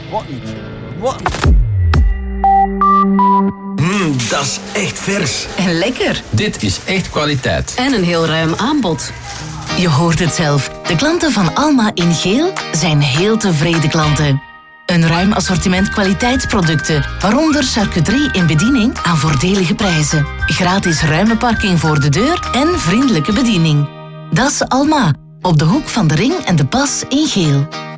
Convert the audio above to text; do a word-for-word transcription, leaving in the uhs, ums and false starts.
Wat niet? Wat? Mmm, dat is echt vers. En lekker. Dit is echt kwaliteit. En een heel ruim aanbod. Je hoort het zelf. De klanten van Alma in geel zijn heel tevreden klanten. Een ruim assortiment kwaliteitsproducten, waaronder charcuterie in bediening aan voordelige prijzen. Gratis ruime parking voor de deur en vriendelijke bediening. Dat is Alma, op de hoek van de Ring en de Pas in geel.